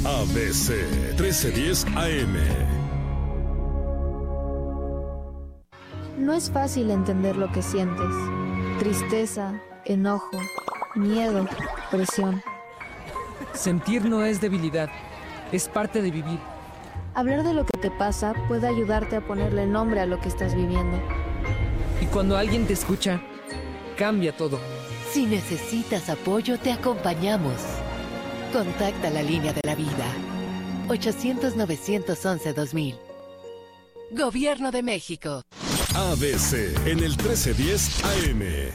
ABC 1310 AM. No es fácil entender lo que sientes. Tristeza, enojo, miedo, presión. Sentir no es debilidad, es parte de vivir. Hablar de lo que te pasa puede ayudarte a ponerle nombre a lo que estás viviendo. Y cuando alguien te escucha, cambia todo. Si necesitas apoyo, te acompañamos. Contacta la línea de la vida. 800-911-2000. Gobierno de México. ABC en el 1310 AM.